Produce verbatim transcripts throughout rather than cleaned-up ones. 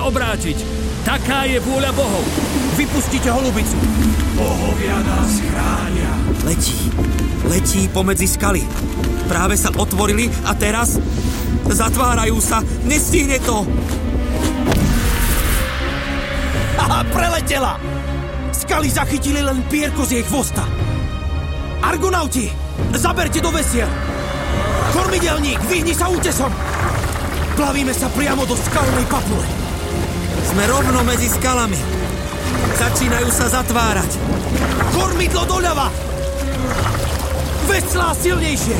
sa obrátiť. Taká je vôľa bohov. Vypustite holubicu. Bohovia nás chránia. Letí, letí pomedzi skaly. Práve sa otvorili a teraz zatvárajú sa. Nestihne to. Aha, preletela. Skaly zachytili len pierko z jej chvosta. Argonauti, zaberte do vesiel. Kormidelník, vyhni sa útesom. Plavíme sa priamo do skalnej papule. Sme rovno medzi skalami. Začínajú sa zatvárať. Kormidlo doľava. Veslá silnejšie.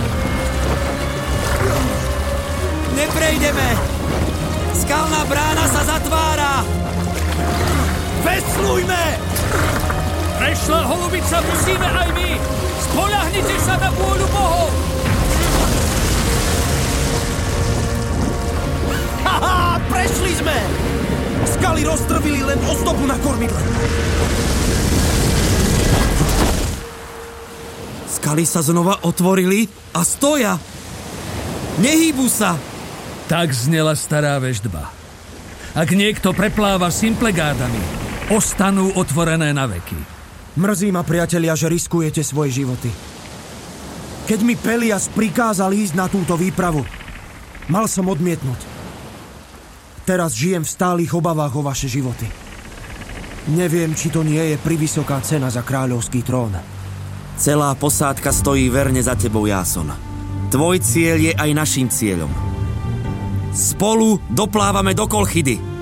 Neprejdeme. Skalná brána sa zatvára. Veslujme. Prešla holubica, musíme aj my. Spoľahnite sa na vôľu bohov. Haha, prešli sme. Skaly roztrvili len ozdobu na kormidle. Skaly sa znova otvorili a stoja. Nehýbu sa. Tak znela stará veštba. Ak niekto prepláva Symplegádami, ostanú otvorené na veky. Mrzí ma, priatelia, že riskujete svoje životy. Keď mi Pelias prikázal ísť na túto výpravu, mal som odmietnúť. Teraz žijem v stálych obavách o vaše životy. Neviem, či to nie je privysoká cena za kráľovský trón. Celá posádka stojí verne za tebou, Jáson. Tvoj cieľ je aj naším cieľom. Spolu doplávame do Kolchidy.